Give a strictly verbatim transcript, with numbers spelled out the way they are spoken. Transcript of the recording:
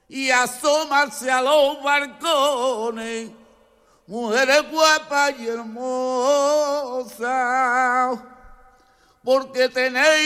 y asomarse a los balcones, mujeres guapas y hermosas, porque tenéis